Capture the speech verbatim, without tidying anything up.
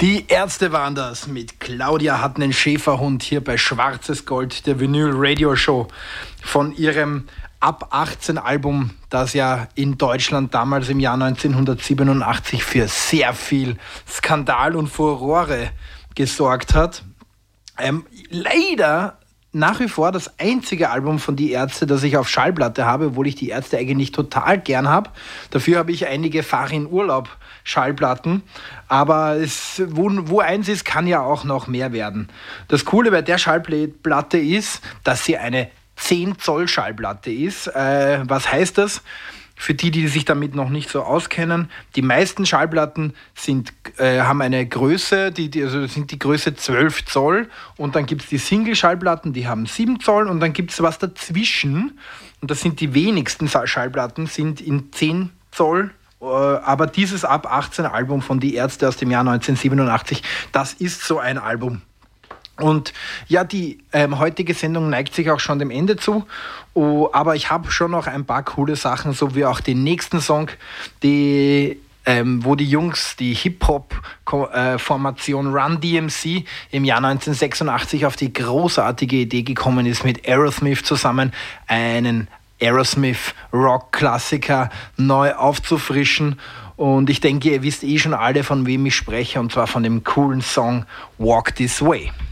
Die Ärzte waren das mit Claudia hat einen Schäferhund hier bei Schwarzes Gold, der Vinyl Radio Show, von ihrem Ab achtzehn Album, das ja in Deutschland damals im Jahr neunzehnhundertsiebenundachtzig für sehr viel Skandal und Furore gesorgt hat. Ähm, leider nach wie vor das einzige Album von Die Ärzte, das ich auf Schallplatte habe, obwohl ich Die Ärzte eigentlich total gern habe. Dafür habe ich einige Fahr-in-Urlaub-Schallplatten. Aber es, wo, wo eins ist, kann ja auch noch mehr werden. Das Coole bei der Schallplatte ist, dass sie eine zehn Zoll Schallplatte ist. Äh, was heißt das? Für die, die sich damit noch nicht so auskennen, die meisten Schallplatten sind, äh, haben eine Größe, die, die, also sind die Größe zwölf Zoll, und dann gibt es die Single-Schallplatten, die haben sieben Zoll, und dann gibt es was dazwischen, und das sind die wenigsten Schallplatten, sind in zehn Zoll, äh, aber dieses Ab achtzehn Album von Die Ärzte aus dem Jahr neunzehnhundertsiebenundachtzig, das ist so ein Album. Und ja, die ähm, heutige Sendung neigt sich auch schon dem Ende zu, oh, aber ich habe schon noch ein paar coole Sachen, so wie auch den nächsten Song, die, ähm, wo die Jungs, die Hip-Hop-Formation Run D M C im Jahr neunzehnhundertsechsundachtzig auf die großartige Idee gekommen ist, mit Aerosmith zusammen einen Aerosmith-Rock-Klassiker neu aufzufrischen. Und ich denke, ihr wisst eh schon alle, von wem ich spreche, und zwar von dem coolen Song Walk This Way.